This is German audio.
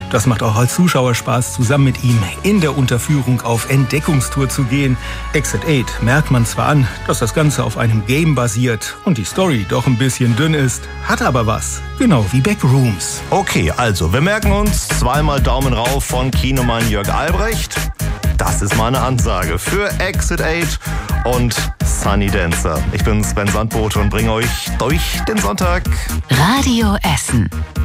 Das macht auch als Zuschauer Spaß, zusammen mit ihm in der Unterführung auf Entdeckungstour zu gehen. Exit 8 merkt man zwar an, dass das Ganze auf einem Game basiert und die Story doch ein bisschen dünn ist, hat aber was. Genau wie Backrooms. Okay, also wir merken uns, zweimal Daumen rauf von Kinomann Jörg Albrecht. Das ist meine Ansage für Exit 8 und Sunny Dancer. Ich bin Sven Sandbote und bringe euch durch den Sonntag. Radio Essen.